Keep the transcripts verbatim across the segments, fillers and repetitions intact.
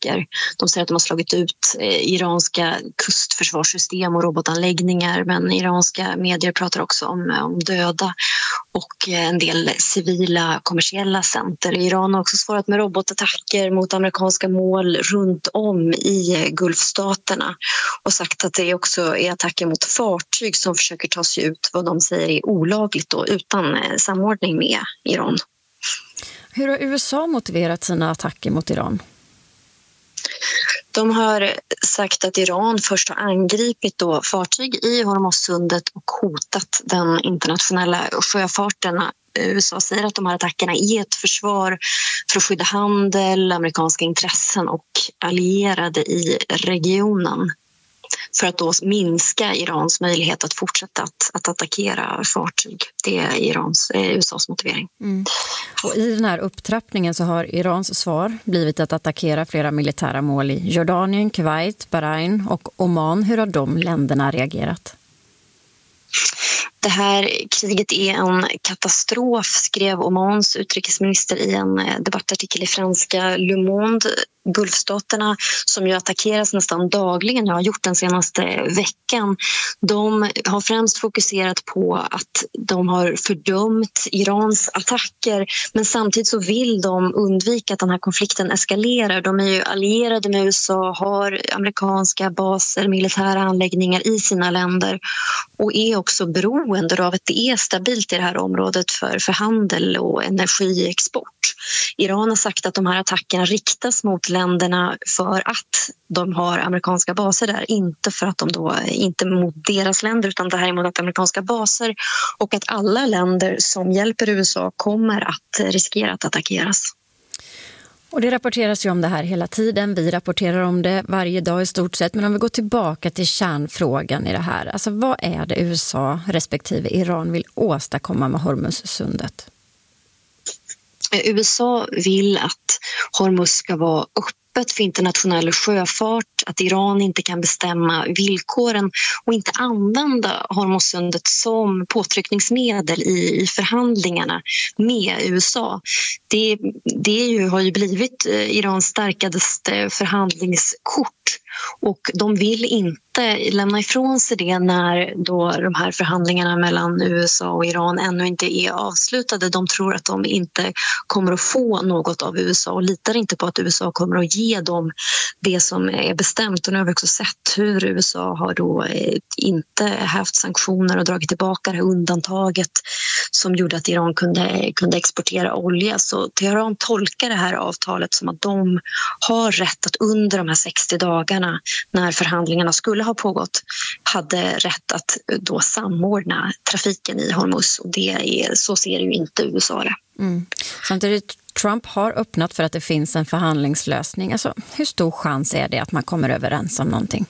attacker. De säger att de har slagit ut iranska kustförsvarssystem och robotanläggningar, men iranska medier pratar också om, om döda och en del civila kommersiella center. Iran har också svarat med robotattacker mot amerikanska mål runt om i Gulfstaterna och sagt att det också är attacker mot fartyg som försöker ta sig ut, vad de säger är olagligt då, utan samordning med Iran. Hur har U S A motiverat sina attacker mot Iran? De har sagt att Iran först har angripit då fartyg i Hormuzsundet och hotat den internationella sjöfarten. U S A säger att de här attackerna är ett försvar för att skydda handel, amerikanska intressen och allierade i regionen, för att då minska Irans möjlighet att fortsätta att, att attackera fartyg. Det är Irans, eh, U S As motivering. Mm. Och i den här upptrappningen så har Irans svar blivit att attackera flera militära mål i Jordanien, Kuwait, Bahrain och Oman. Hur har de länderna reagerat? Det här kriget är en katastrof, skrev Omans utrikesminister i en debattartikel i franska Le Monde. Gulfstaterna, som ju attackeras nästan dagligen, har gjort den senaste veckan, de har främst fokuserat på att de har fördömt Irans attacker, men samtidigt så vill de undvika att den här konflikten eskalerar. De är ju allierade med U S A, har amerikanska baser, militära anläggningar i sina länder och är också beroende av att det är stabilt i det här området för, för handel och energiexport. Iran har sagt att de här attackerna riktas mot länderna för att de har amerikanska baser där, inte för att de då, inte mot deras länder, utan det här är mot amerikanska baser, och att alla länder som hjälper U S A kommer att riskera att attackeras. Och det rapporteras ju om det här hela tiden. Vi rapporterar om det varje dag i stort sett. Men om vi går tillbaka till kärnfrågan i det här. Alltså vad är det U S A respektive Iran vill åstadkomma med Hormuzsundet? U S A vill att Hormuz ska vara öppet för internationell sjöfart, att Iran inte kan bestämma villkoren och inte använda Hormuzsundet som påtryckningsmedel i förhandlingarna med U S A. Det, det är ju, har ju blivit Irans starkaste förhandlingskort, och de vill inte lämna ifrån sig det när då de här förhandlingarna mellan U S A och Iran ännu inte är avslutade. De tror att de inte kommer att få något av U S A och litar inte på att U S A kommer att ge dem det som är bestämt. Och nu har vi också sett hur U S A har då inte haft sanktioner och dragit tillbaka det här undantaget som gjorde att Iran kunde, kunde exportera olja. Så Teheran tolkar det här avtalet som att de har rätt att under de här sextio dagarna när förhandlingarna skulle ha pågått hade rätt att då samordna trafiken i Hormuz, och det är, så ser ju inte U S A det. Mm. Samtidigt, Trump har öppnat för att det finns en förhandlingslösning. Alltså, hur stor chans är det att man kommer överens om någonting?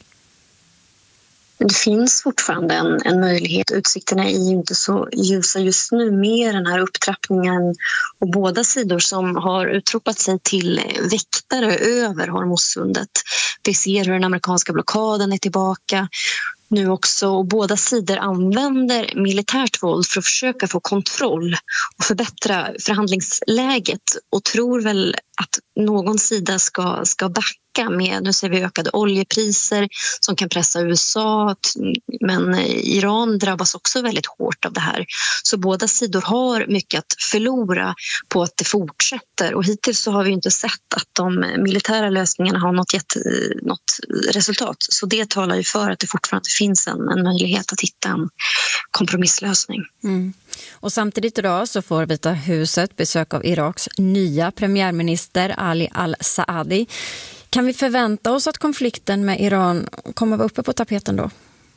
Det finns fortfarande en, en möjlighet. Utsikterna är ju inte så ljusa just nu med den här upptrappningen, och båda sidor som har utropat sig till väktare över Hormuzsundet. Vi ser hur den amerikanska blockaden är tillbaka nu också, och båda sidor använder militärt våld för att försöka få kontroll och förbättra förhandlingsläget, och tror väl att någon sida ska, ska backa med, nu ser vi ökade oljepriser som kan pressa U S A, men Iran drabbas också väldigt hårt av det här. Så båda sidor har mycket att förlora på att det fortsätter, och hittills så har vi inte sett att de militära lösningarna har något, gett, något resultat. Så det talar ju för att det fortfarande finns en, en möjlighet att hitta en kompromisslösning. Mm. Och samtidigt idag så får Vita huset besök av Iraks nya premiärminister Ali al-Saadi. Kan vi förvänta oss att konflikten med Iran kommer vara uppe på tapeten då?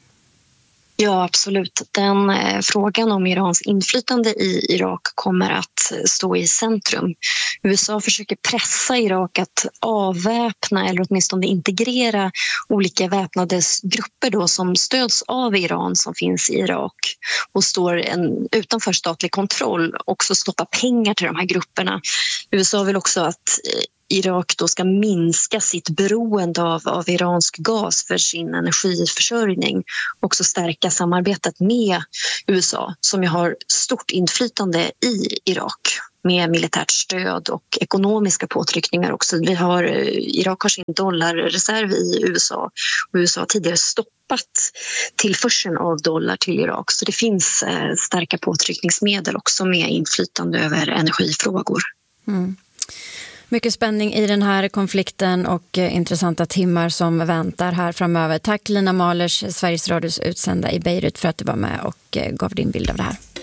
Ja, absolut. Den eh, frågan om Irans inflytande i Irak kommer att stå i centrum. U S A försöker pressa Irak att avväpna eller åtminstone integrera olika väpnade grupper då som stöds av Iran som finns i Irak och står en, utanför statlig kontroll, också stoppa pengar till de här grupperna. U S A vill också att eh, Irak då ska minska sitt beroende av, av iransk gas för sin energiförsörjning, och också stärka samarbetet med U S A som ju har stort inflytande i Irak. med militärt stöd och ekonomiska påtryckningar också. Vi har, Irak har sin dollarreserv i U S A och U S A har tidigare stoppat tillförseln av dollar till Irak. Så det finns starka påtryckningsmedel också med inflytande över energifrågor. Mm. Mycket spänning i den här konflikten och intressanta timmar som väntar här framöver. Tack Lina Mahlers, Sveriges Radios utsända i Beirut, för att du var med och gav din bild av det här.